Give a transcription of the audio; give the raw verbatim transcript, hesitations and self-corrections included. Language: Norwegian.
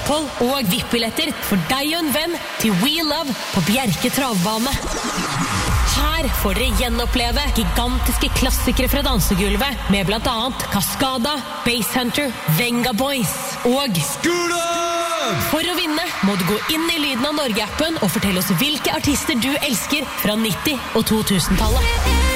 opphold og V I P-billetter for deg og en venn til We Love på Bjerke travbane. Her får dere gjenoppleve gigantiske klassikere fra dansegulvet med blant annet Cascada, Basshunter, Venga Boys og Skolen! For å vinne må du gå inn i Lyden av Norge-appen og fortelle oss hvilke artister du elsker fra nitti- og to tusen-tallet.